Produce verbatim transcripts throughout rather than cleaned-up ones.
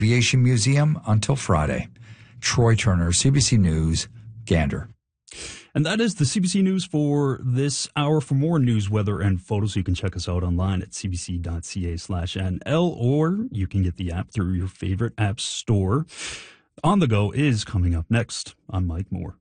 Aviation Museum until Friday. Troy Turner, C B C News, Gander. And that is the C B C News for this hour. For more news, weather, and photos, you can check us out online at cbc.ca slash NL, or you can get the app through your favorite app store. On the Go is coming up next. I'm Mike Moore.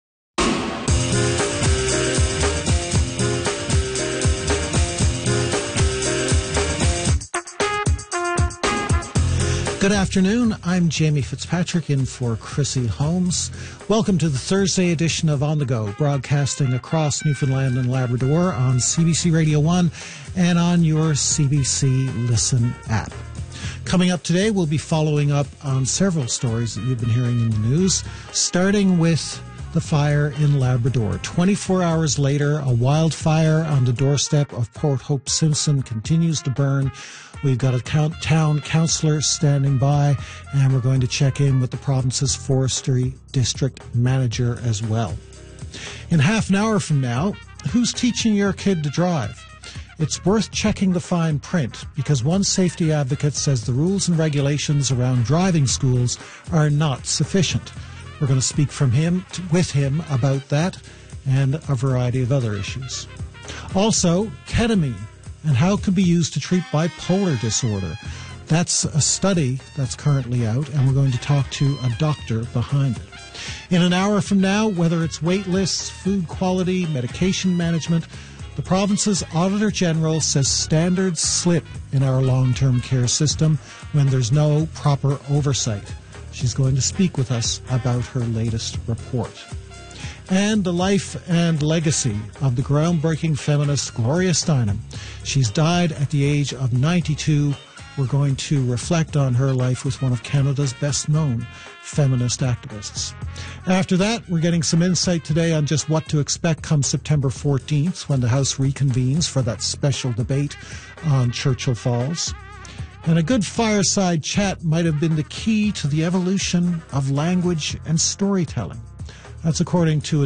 Good afternoon. I'm Jamie Fitzpatrick in for Chrissy Holmes. Welcome to the Thursday edition of On the Go, broadcasting across Newfoundland and Labrador on C B C Radio one and on your C B C Listen app. Coming up today, we'll be following up on several stories that you've been hearing in the news, starting with the fire in Labrador. twenty-four hours later, a wildfire on the doorstep of Port Hope Simpson continues to burn. We've got a town councillor standing by, and we're going to check in with the province's forestry district manager as well. In half an hour from now, who's teaching your kid to drive? It's worth checking the fine print, because one safety advocate says the rules and regulations around driving schools are not sufficient. We're going to speak from him to, with him about that and a variety of other issues. Also, ketamine and how it could be used to treat bipolar disorder. That's a study that's currently out, and we're going to talk to a doctor behind it. In an hour from now, whether it's wait lists, food quality, medication management, the province's Auditor General says standards slip in our long-term care system when there's no proper oversight. She's going to speak with us about her latest report. And the life and legacy of the groundbreaking feminist Gloria Steinem. She's died at the age of ninety-two. We're going to reflect on her life with one of Canada's best-known feminist activists. After that, we're getting some insight today on just what to expect come September fourteenth, when the House reconvenes for that special debate on Churchill Falls. And a good fireside chat might have been the key to the evolution of language and storytelling. That's according to a